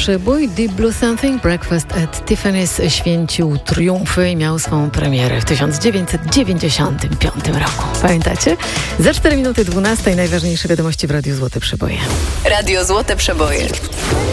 Przybój. Deep Blue Something, Breakfast at Tiffany's święcił triumfy i miał swą premierę w 1995 roku. Pamiętacie? Za 4:12 najważniejsze wiadomości w Radiu Złote Przeboje. Radio Złote Przeboje.